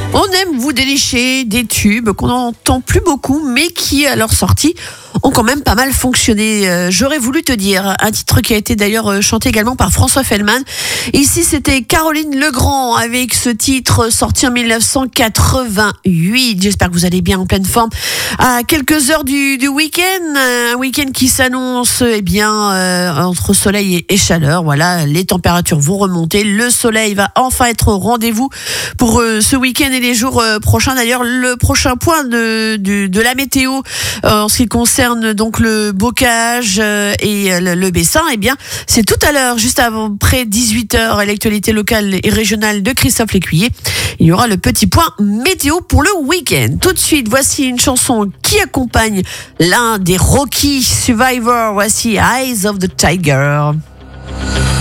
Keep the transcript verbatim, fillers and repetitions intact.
On aime vous dénicher des tubes qu'on n'entend plus beaucoup, mais qui, à leur sortie, ont quand même pas mal fonctionné. Euh, j'aurais voulu te dire, un titre qui a été d'ailleurs euh, chanté également par François Fellman. Ici, c'était Caroline Legrand avec ce titre sorti en dix-neuf cent quatre-vingt-huit. J'espère que vous allez bien en pleine forme. À quelques heures du, du week-end, un week-end qui s'annonce, eh bien, euh, entre soleil et, et chaleur. Voilà, les températures vont remonter. Le soleil va enfin être au rendez-vous pour euh, ce week-end et les jours euh, prochains. D'ailleurs, le prochain point de, de, de la météo euh, en ce qui concerne donc le bocage euh, et euh, le, le Bessin, eh bien, c'est tout à l'heure, juste avant près dix-huit heures, à l'actualité locale et régionale de Christophe Lécuyer. Il y aura le petit point météo pour le week-end. Tout de suite, voici une chanson qui accompagne l'un des Rocky Survivors. Voici Eyes of the Tiger.